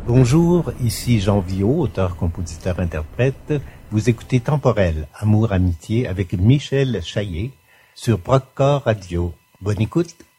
Bonjour, ici Jean Viaud, auteur, compositeur, interprète. Vous écoutez Temporel, Amour, Amitié avec Michel Chaillet sur Procore Radio. Bonne écoute.